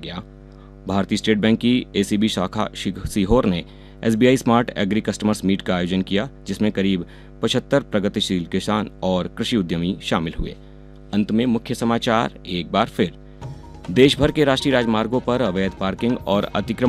गया। भारतीय state bank की एसीबी शाखा सीहोर ने SBI smart agree customers meet का आयोजन किया, जिसमें करीब 75 प्रगतिशील किसान और कृषि उद्यमी शामिल हुए। अंत में मुख्य समाचार एक बार फिर। देश भर के राष्ट्रीय राजमार्गों पर अवैध पार्किंग और अतिक्रमण